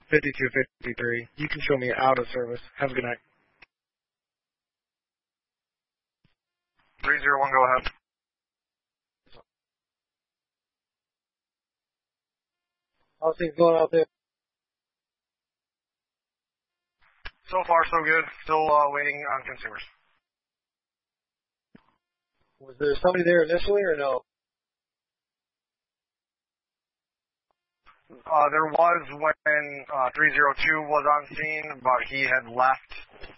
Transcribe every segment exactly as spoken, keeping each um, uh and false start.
fifty-two fifty-three. You can show me out of service. Have a good night. three zero one, go ahead. How's things going out there? So far, so good. Still uh, waiting on consumers. Was there somebody there initially or no? Uh, there was when uh, three zero two was on scene, but he had left.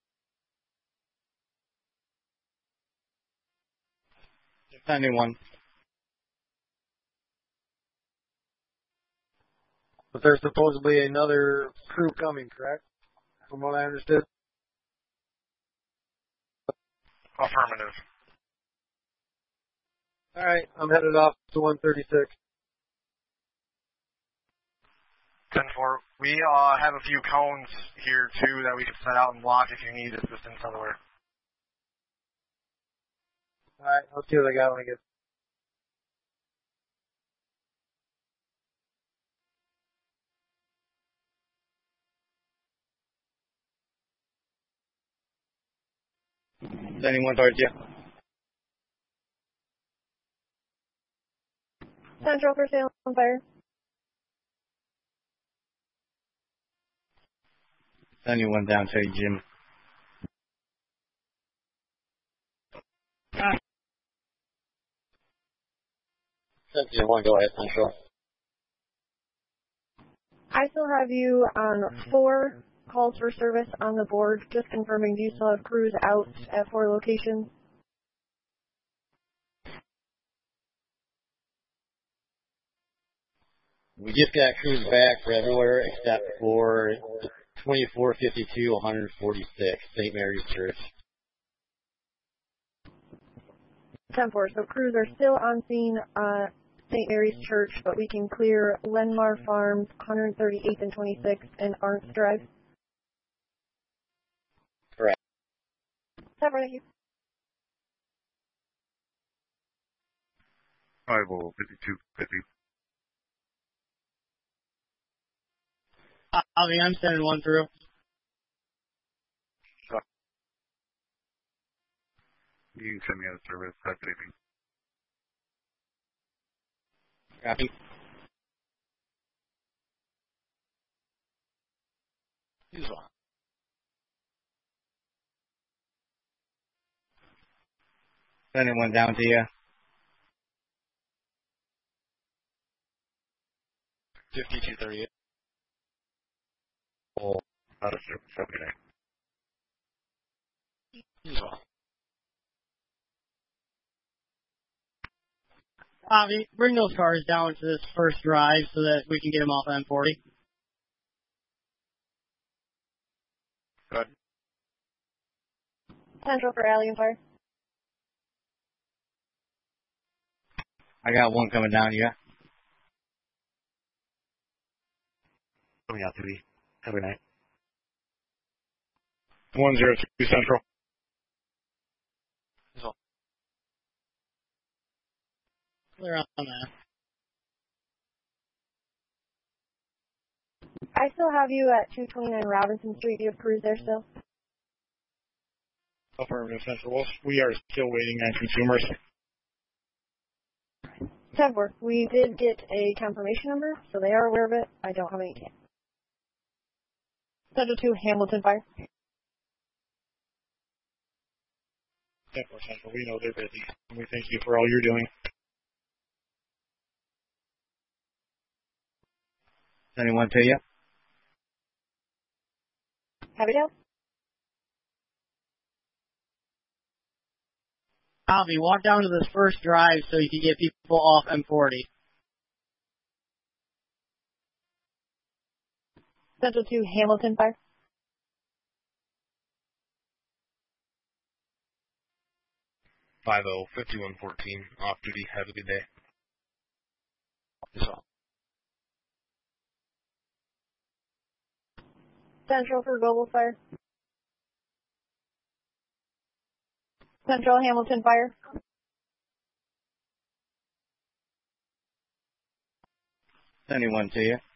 seventy-one. But there's supposedly another crew coming, correct? From what I understood. Affirmative. All right, I'm headed off to one thirty-six. ten four. We uh, have a few cones here, too, that we can set out and block if you need assistance elsewhere. All right, I'll see what I got when I get. seventy-one towards you. Central for sale on fire. seventy-one down to you, Jim. Ah. seventy-one, go ahead, Central. I still have you on four calls for service on the board. Just confirming, do you still have crews out at four locations? We just got crews back for everywhere except for twenty-four fifty-two, one forty-six, Saint Mary's Church. ten four. So crews are still on scene uh, Saint Mary's Church, but we can clear Lenmar Farms, one thirty-eighth and twenty-sixth, and Arntz Drive. Correct. ten four, thank you. five oh, fifty-two fifty. Avi, I'm sending one through. You can send me out of service. Type anything. Copy. Usual. Sending one down to you. fifty-two thirty-eight. Oh, out of service. Have a good night. Usual. Avi, bring those cars down to this first drive so that we can get them off M forty. Good. Central for alley and fire. I got one coming down to you. Coming out to me. Have a good night. one zero two Central. Clear on that. I still have you at two twenty-nine Robinson Street. Do you have crews there still? Affirmative Central. We are still waiting on consumers. ten four. We did get a confirmation number, so they are aware of it. I don't have any data. Central two, Hamilton Fire. ten four Central. We know they're busy. We thank you for all you're doing. Anyone to you? Happy Dale? Avi, walk down to this first drive so you can get people off M forty. Central two, Hamilton Fire. five oh, fifty-one fourteen. Off duty. Have a good day. That's all. Central for Global Fire. Central Hamilton Fire. Anyone to you?